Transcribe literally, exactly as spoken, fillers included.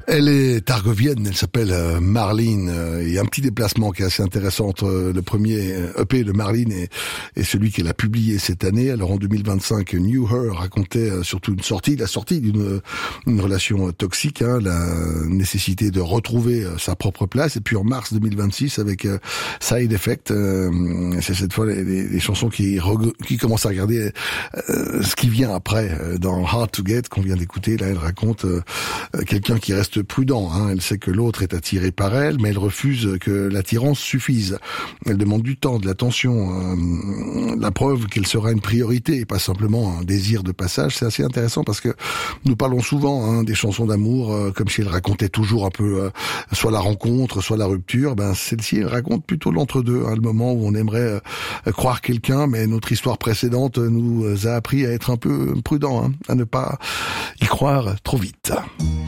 Elle est argovienne, elle s'appelle euh, Marlene. Euh, il y a un petit déplacement qui est assez intéressant entre euh, le premier E P de Marlene et, et celui qu'elle a publié cette année. Alors en deux mille vingt-cinq, New Her racontait euh, surtout une sortie, la sortie d'une une relation euh, toxique, hein, la nécessité de retrouver euh, sa propre place. Et puis en mars deux mille vingt-six, avec euh, Side Effect, euh, c'est cette fois les, les, les chansons qui, qui commencent à regarder euh, ce qui vient après. Euh, dans Hard to Get, qu'on vient d'écouter, là elle raconte euh, quelqu'un qui reste prudent, hein. Elle sait que l'autre est attiré par elle, mais elle refuse que l'attirance suffise. Elle demande du temps, de l'attention, euh, la preuve qu'elle sera une priorité et pas simplement un désir de passage. C'est assez intéressant parce que nous parlons souvent, hein, des chansons d'amour euh, comme si elles racontaient toujours un peu euh, soit la rencontre, soit la rupture. Ben celle-ci, elle raconte plutôt l'entre-deux, hein, le moment où on aimerait euh, croire quelqu'un, mais notre histoire précédente nous a appris à être un peu prudent, hein, à ne pas y croire trop vite.